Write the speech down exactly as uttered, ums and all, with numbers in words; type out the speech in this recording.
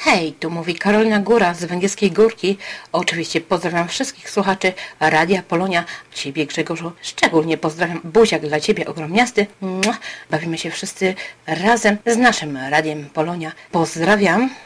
Hej, tu mówi Karolina Góra z Węgierskiej Górki. Oczywiście pozdrawiam wszystkich słuchaczy Radia Polonia. Ciebie, Grzegorzu, szczególnie pozdrawiam. Buziak dla Ciebie ogromniasty. Bawimy się wszyscy razem z naszym Radiem Polonia. Pozdrawiam.